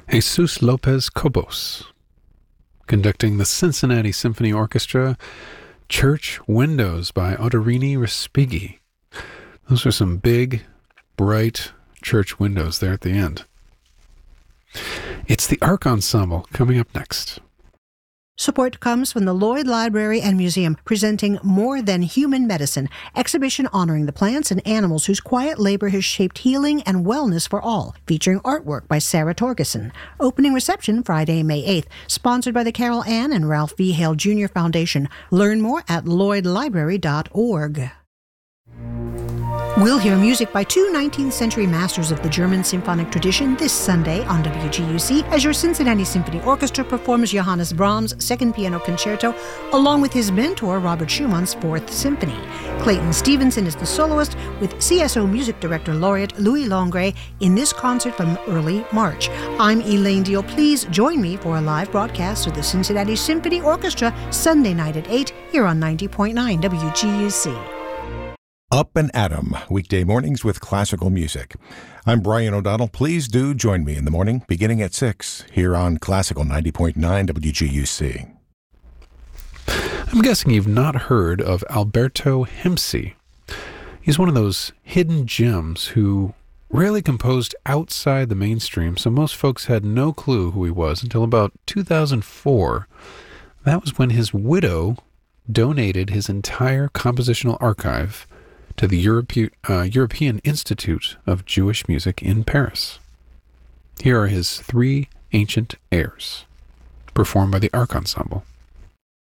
Jesus Lopez Cobos, conducting the Cincinnati Symphony Orchestra, Church Windows by Ottorini Respighi. Those are some big, bright church windows there at the end. It's the Arc Ensemble coming up next. Support comes from the Lloyd Library and Museum, presenting More Than Human Medicine, exhibition honoring the plants and animals whose quiet labor has shaped healing and wellness for all, featuring artwork by Sarah Torgerson. Opening reception Friday, May 8th, sponsored by the Carol Ann and Ralph V. Hale Jr. Foundation. Learn more at lloydlibrary.org. We'll hear music by two 19th century masters of the German symphonic tradition this Sunday on WGUC as your Cincinnati Symphony Orchestra performs Johannes Brahms' Second Piano Concerto along with his mentor Robert Schumann's Fourth Symphony. Clayton Stevenson is the soloist with CSO Music Director Laureate Louis Longray in this concert from early March. I'm Elaine Deal. Please join me for a live broadcast of the Cincinnati Symphony Orchestra Sunday night at 8 here on 90.9 WGUC. Up and Atom, weekday mornings with classical music. I'm Brian O'Donnell. Please do join me in the morning, beginning at 6, here on Classical 90.9 WGUC. I'm guessing you've not heard of Alberto Hemsi. He's one of those hidden gems who rarely composed outside the mainstream, so most folks had no clue who he was until about 2004. That was when his widow donated his entire compositional archive to the European Institute of Jewish Music in Paris. Here are his three ancient airs, performed by the Arc Ensemble.